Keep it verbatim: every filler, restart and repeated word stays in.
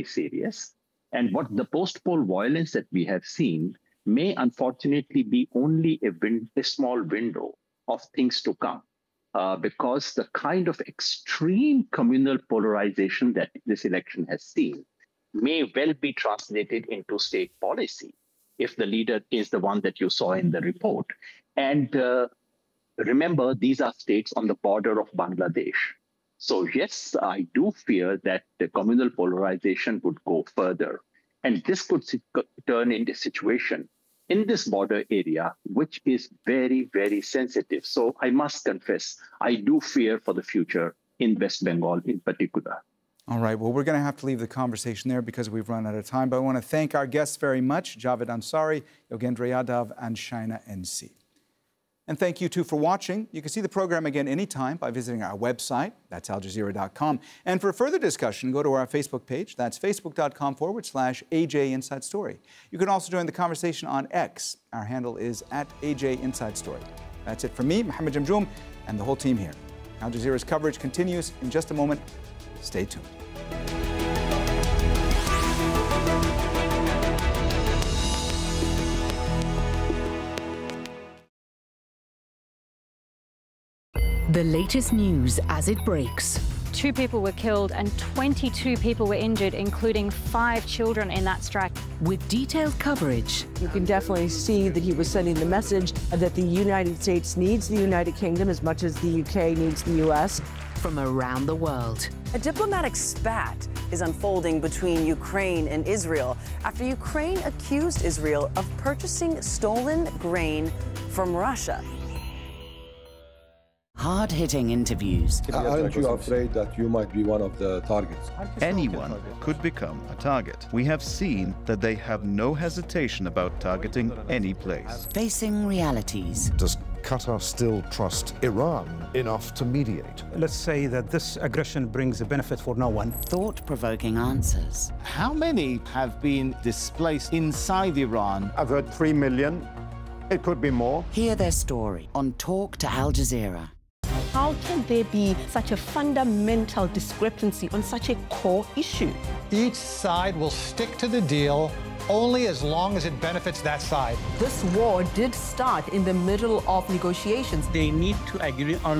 serious. And what the post-poll violence that we have seen may unfortunately be only a, win- a small window of things to come. Uh, because the kind of extreme communal polarization that this election has seen may well be translated into state policy if the leader is the one that you saw in the report. And uh, remember, these are states on the border of Bangladesh. So yes, I do fear that the communal polarization would go further. And this could turn into a situation in this border area, which is very, very sensitive. So I must confess, I do fear for the future in West Bengal in particular. All right, well, we're going to have to leave the conversation there because we've run out of time. But I want to thank our guests very much, Javed Ansari, Yogendra Yadav, and Shaina N C. And thank you, too, for watching. You can see the program again anytime by visiting our website. That's al jazeera dot com. And for further discussion, go to our Facebook page. That's facebook.com forward slash AJ Inside Story. You can also join the conversation on X. Our handle is at A J Inside Story. That's it from me, Mohammed Jamjoom, and the whole team here. Al Jazeera's coverage continues in just a moment. Stay tuned. The latest news as it breaks. Two people were killed and twenty-two people were injured, including five children in that strike. With detailed coverage. You can definitely see that he was sending the message that the United States needs the United Kingdom as much as the U K needs the U S. From around the world. A diplomatic spat is unfolding between Ukraine and Israel after Ukraine accused Israel of purchasing stolen grain from Russia. Hard-hitting interviews. Aren't you afraid that you might be one of the targets? Anyone could become a target. We have seen that they have no hesitation about targeting any place. Facing realities. Does Qatar still trust Iran enough to mediate? Let's say that this aggression brings a benefit for no one. Thought-provoking answers. How many have been displaced inside Iran? I've heard three million. It could be more. Hear their story on Talk to Al Jazeera. How can there be such a fundamental discrepancy on such a core issue? Each side will stick to the deal only as long as it benefits that side. This war did start in the middle of negotiations. They need to agree on